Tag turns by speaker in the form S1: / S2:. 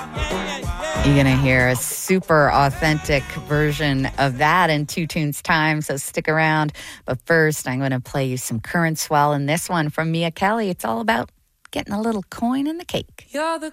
S1: You're going to hear a super authentic version of that in 2 tunes time, so stick around. But first, I'm going to play you some Current Swell, and this one from Mia Kelly. It's all about getting a little coin in the cake.
S2: You're the